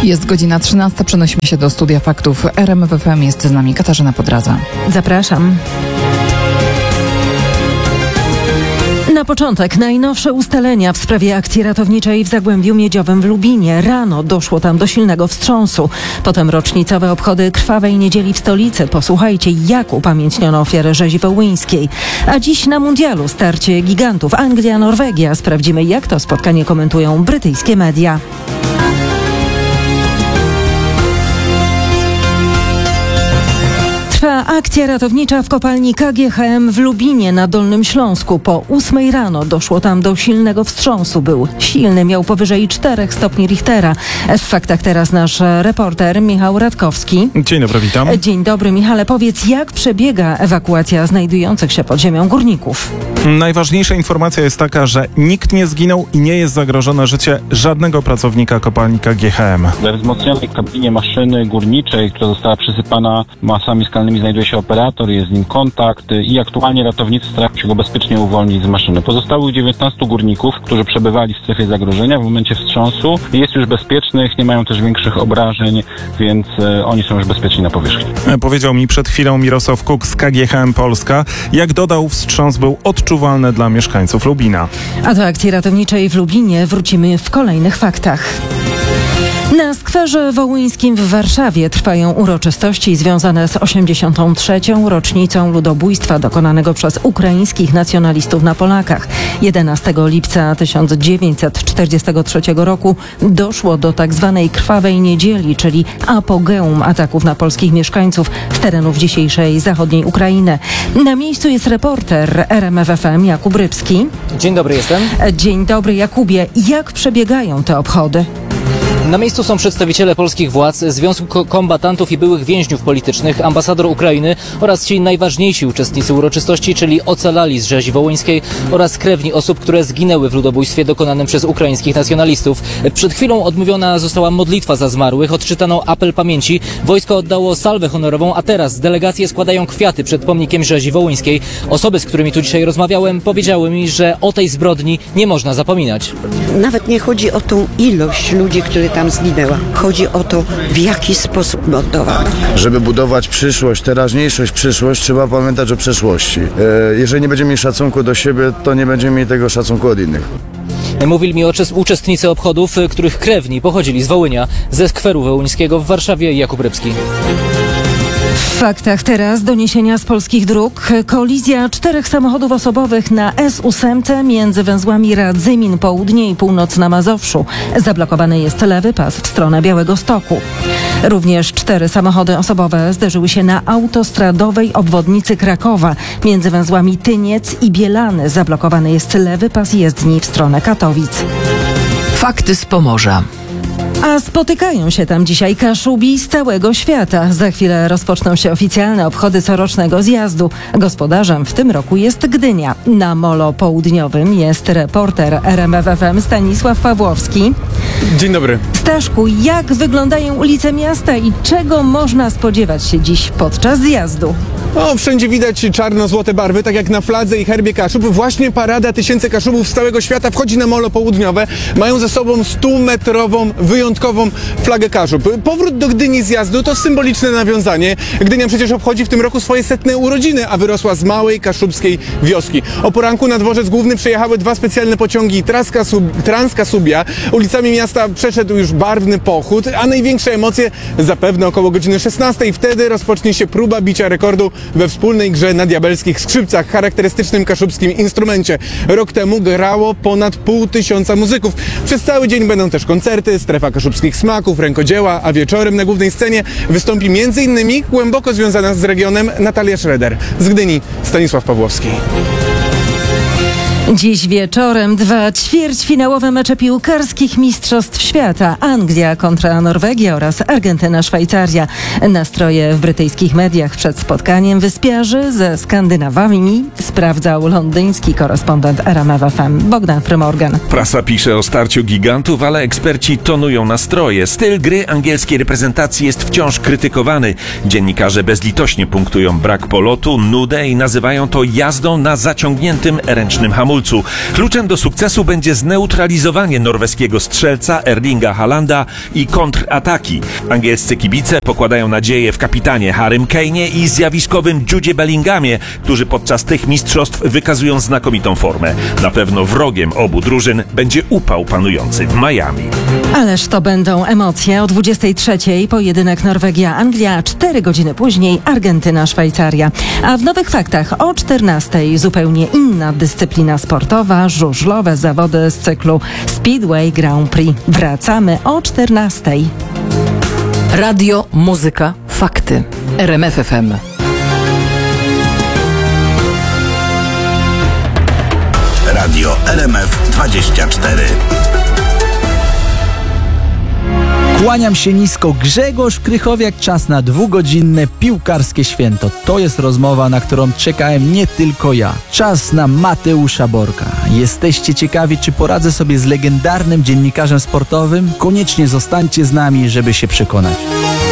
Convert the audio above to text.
Jest godzina 13. Przenosimy się do studia faktów RMF FM. Jest z nami Katarzyna Podradza. Zapraszam. Na początek najnowsze ustalenia w sprawie akcji ratowniczej w Zagłębiu Miedziowym w Lubinie. Rano doszło tam do silnego wstrząsu. Potem rocznicowe obchody Krwawej Niedzieli w stolicy. Posłuchajcie, jak upamiętniono ofiarę rzezi wołyńskiej. A dziś na mundialu starcie gigantów Anglia-Norwegia. Sprawdzimy, jak to spotkanie komentują brytyjskie media. Trwa akcja ratownicza w kopalni KGHM w Lubinie na Dolnym Śląsku. Po 8 rano doszło tam do silnego wstrząsu. Był silny, miał powyżej 4 stopni Richtera. W faktach teraz nasz reporter Michał Radkowski. Dzień dobry, witam. Dzień dobry, Michale. Powiedz, jak przebiega ewakuacja znajdujących się pod ziemią górników? Najważniejsza informacja jest taka, że nikt nie zginął i nie jest zagrożone życie żadnego pracownika kopalni KGHM. We wzmocnionej kabinie maszyny górniczej, która została przysypana masami skalnymi, znajduje się operator, jest z nim kontakt i aktualnie ratownicy starają się go bezpiecznie uwolnić z maszyny. Pozostałych 19 górników, którzy przebywali w strefie zagrożenia w momencie wstrząsu, jest już bezpiecznych, nie mają też większych obrażeń, więc oni są już bezpieczni na powierzchni. Powiedział mi przed chwilą Mirosław Kuk z KGHM Polska. Jak dodał, wstrząs był odczuwalny dla mieszkańców Lubina. A do akcji ratowniczej w Lubinie wrócimy w kolejnych faktach. Na skwerze wołyńskim w Warszawie trwają uroczystości związane z 83. rocznicą ludobójstwa dokonanego przez ukraińskich nacjonalistów na Polakach. 11 lipca 1943 roku doszło do tzw. Krwawej Niedzieli, czyli apogeum ataków na polskich mieszkańców z terenów dzisiejszej zachodniej Ukrainy. Na miejscu jest reporter RMF FM Jakub Rybski. Dzień dobry, jestem. Dzień dobry, Jakubie. Jak przebiegają te obchody? Na miejscu są przedstawiciele polskich władz, Związku Kombatantów i byłych więźniów politycznych, ambasador Ukrainy oraz ci najważniejsi uczestnicy uroczystości, czyli ocalali z rzezi wołyńskiej oraz krewni osób, które zginęły w ludobójstwie dokonanym przez ukraińskich nacjonalistów. Przed chwilą odmówiona została modlitwa za zmarłych, odczytano apel pamięci, wojsko oddało salwę honorową, a teraz delegacje składają kwiaty przed pomnikiem rzezi wołyńskiej. Osoby, z którymi tu dzisiaj rozmawiałem, powiedziały mi, że o tej zbrodni nie można zapominać. Nawet nie chodzi o tą ilość ludzi, które tam zginęła. Chodzi o to, w jaki sposób mordowano. Żeby budować przyszłość, teraźniejszość, przyszłość, trzeba pamiętać o przeszłości. Jeżeli nie będziemy mieli szacunku do siebie, to nie będziemy mieli tego szacunku od innych. Mówili mi uczestnicy obchodów, których krewni pochodzili z Wołynia, ze skweru wołyńskiego w Warszawie. Jakub Rybski. W faktach teraz doniesienia z polskich dróg. Kolizja 4 samochodów osobowych na S8 między węzłami Radzymin Południe i Północ na Mazowszu. Zablokowany jest lewy pas w stronę Białegostoku. Również 4 samochody osobowe zderzyły się na autostradowej obwodnicy Krakowa. Między węzłami Tyniec i Bielany zablokowany jest lewy pas jezdni w stronę Katowic. Fakty z Pomorza. A spotykają się tam dzisiaj Kaszubi z całego świata. Za chwilę rozpoczną się oficjalne obchody corocznego zjazdu. Gospodarzem w tym roku jest Gdynia. Na molo południowym jest reporter RMF FM Stanisław Pawłowski. Dzień dobry. Staszku, jak wyglądają ulice miasta i czego można spodziewać się dziś podczas zjazdu? Wszędzie widać czarno-złote barwy, tak jak na fladze i herbie Kaszub. Właśnie parada tysięcy Kaszubów z całego świata wchodzi na molo południowe. Mają ze sobą 100-metrową, wyjątkową flagę Kaszub. Powrót do Gdyni zjazdu to symboliczne nawiązanie. Gdynia przecież obchodzi w tym roku swoje 100. urodziny, a wyrosła z małej kaszubskiej wioski. O poranku na dworzec główny przejechały 2 specjalne pociągi Transkasubia. Ulicami miasta przeszedł już barwny pochód, a największe emocje zapewne około godziny 16. Wtedy rozpocznie się próba bicia rekordu we wspólnej grze na diabelskich skrzypcach, charakterystycznym kaszubskim instrumencie. Rok temu grało ponad 500 muzyków. Przez cały dzień będą też koncerty, strefa kaszubskich smaków, rękodzieła, a wieczorem na głównej scenie wystąpi m.in. głęboko związana z regionem Natalia Schroeder. Z Gdyni Stanisław Pawłowski. Dziś wieczorem 2 ćwierćfinałowe mecze piłkarskich Mistrzostw Świata. Anglia kontra Norwegia oraz Argentyna-Szwajcaria. Nastroje w brytyjskich mediach przed spotkaniem wyspiarzy ze Skandynawami sprawdzał londyński korespondent RMF FM Bogdan Frymorgan. Prasa pisze o starciu gigantów, ale eksperci tonują nastroje. Styl gry angielskiej reprezentacji jest wciąż krytykowany. Dziennikarze bezlitośnie punktują brak polotu, nudę i nazywają to jazdą na zaciągniętym ręcznym hamulcu. hamulcu. Kluczem do sukcesu będzie zneutralizowanie norweskiego strzelca Erlinga Haalanda i kontrataki. Angielscy kibice pokładają nadzieję w kapitanie Harrym Kane'ie i zjawiskowym Judzie Bellinghamie, którzy podczas tych mistrzostw wykazują znakomitą formę. Na pewno wrogiem obu drużyn będzie upał panujący w Miami. Ależ to będą emocje. O 23:00 pojedynek Norwegia-Anglia, 4 godziny później Argentyna-Szwajcaria. A w Nowych Faktach o 14:00 zupełnie inna dyscyplina sportowa, żużlowe zawody z cyklu Speedway Grand Prix. Wracamy o 14:00. Radio, muzyka, fakty. RMF FM. Radio RMF24. Kłaniam się nisko, Grzegorz Krychowiak, czas na 2-godzinne piłkarskie święto. To jest rozmowa, na którą czekałem nie tylko ja. Czas na Mateusza Borka. Jesteście ciekawi, czy poradzę sobie z legendarnym dziennikarzem sportowym? Koniecznie zostańcie z nami, żeby się przekonać.